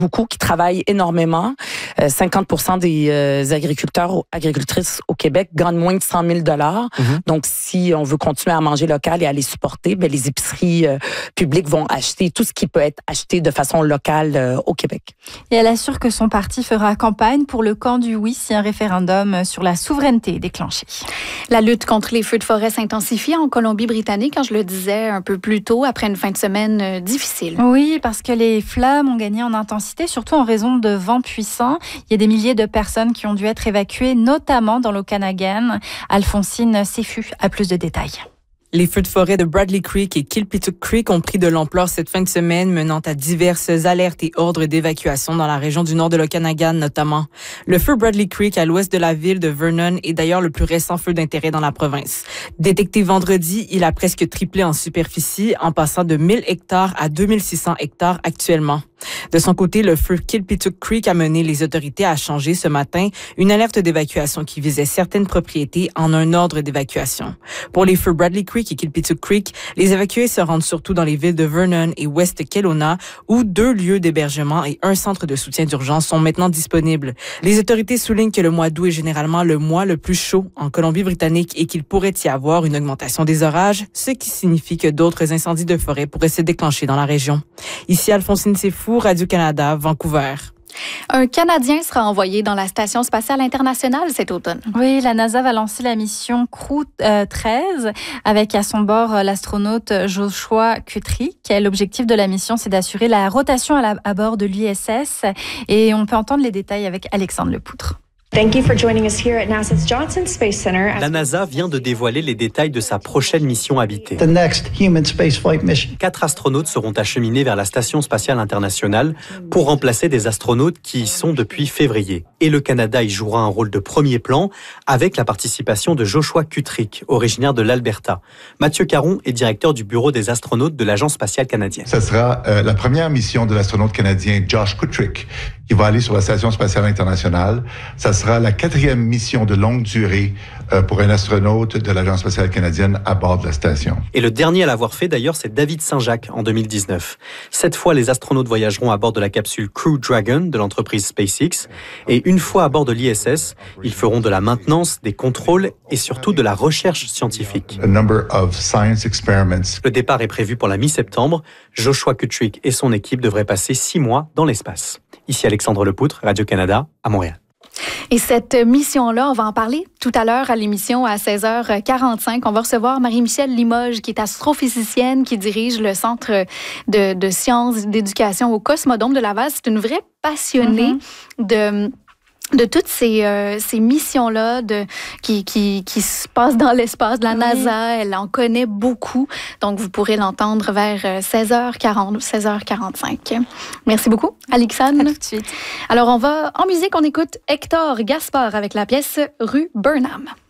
beaucoup, qui travaillent énormément. 50% des agriculteurs ou agricultrices au Québec gagnent moins de 100 000 $. Donc, si on veut continuer à manger local et à les supporter, ben, les épiceries publiques vont acheter tout ce qui peut être acheté de façon locale au Québec. Et elle assure que son parti fera campagne pour le camp du oui si un référendum sur la souveraineté est déclenché. La lutte contre les feux de forêt s'intensifie en Colombie-Britannique, quand je le disais un peu plus tôt, après une fin de semaine difficile. Oui, parce que les flammes ont gagné en intensité, surtout en raison de vents puissants. Il y a des milliers de personnes qui ont dû être évacuées, notamment dans l'Okanagan. Alphonsine Seffu a plus de détails. Les feux de forêt de Bradley Creek et Kilpituck Creek ont pris de l'ampleur cette fin de semaine, menant à diverses alertes et ordres d'évacuation dans la région du nord de l'Okanagan notamment. Le feu Bradley Creek à l'ouest de la ville de Vernon est d'ailleurs le plus récent feu d'intérêt dans la province. Détecté vendredi, il a presque triplé en superficie, en passant de 1000 hectares à 2600 hectares actuellement. De son côté, le feu Kilpituck Creek a mené les autorités à changer ce matin une alerte d'évacuation qui visait certaines propriétés en un ordre d'évacuation. Pour les feux Bradley Creek et Kilpituck Creek, les évacués se rendent surtout dans les villes de Vernon et West Kelowna, où 2 lieux d'hébergement et un centre de soutien d'urgence sont maintenant disponibles. Les autorités soulignent que le mois d'août est généralement le mois le plus chaud en Colombie-Britannique et qu'il pourrait y avoir une augmentation des orages, ce qui signifie que d'autres incendies de forêt pourraient se déclencher dans la région. Ici Alphonsine Seffu, Radio-Canada, Vancouver. Un Canadien sera envoyé dans la Station spatiale internationale cet automne. Oui, la NASA va lancer la mission Crew 13 avec à son bord l'astronaute Joshua Kutrick. L'objectif de la mission, c'est d'assurer la rotation à bord de l'ISS. Et on peut entendre les détails avec Alexandre Lepoutre. Thank you for joining us here at NASA's Johnson Space Center. La NASA vient de dévoiler les détails de sa prochaine mission habitée. The next human spaceflight mission. 4 astronautes seront acheminés vers la Station spatiale internationale pour remplacer des astronautes qui y sont depuis février. Et le Canada y jouera un rôle de premier plan avec la participation de Joshua Kutrick, originaire de l'Alberta. Mathieu Caron est directeur du bureau des astronautes de l'Agence spatiale canadienne. Ce sera la première mission de l'astronaute canadien Josh Kutrick qui va aller sur la Station spatiale internationale. Ça sera la 4e mission de longue durée pour un astronaute de l'Agence spatiale canadienne à bord de la station. Et le dernier à l'avoir fait d'ailleurs, c'est David Saint-Jacques en 2019. Cette fois, les astronautes voyageront à bord de la capsule Crew Dragon de l'entreprise SpaceX. Et une fois à bord de l'ISS, ils feront de la maintenance, des contrôles et surtout de la recherche scientifique. A number of science experiments. Le départ est prévu pour la mi-septembre. Joshua Kutrick et son équipe devraient passer 6 mois dans l'espace. Ici Alexandre Lepoutre, Radio-Canada, à Montréal. Et cette mission-là, on va en parler tout à l'heure à l'émission à 16h45. On va recevoir Marie-Michelle Limoges, qui est astrophysicienne, qui dirige le Centre de sciences d'éducation au Cosmodome de Laval. C'est une vraie passionnée de toutes ces missions-là qui se passent dans l'espace de la NASA. Elle en connaît beaucoup. Donc, vous pourrez l'entendre vers 16h40 ou 16h45. Merci beaucoup, Alexandre. À tout de suite. Alors, on va en musique, on écoute Hector Gaspard avec la pièce Rue Burnham.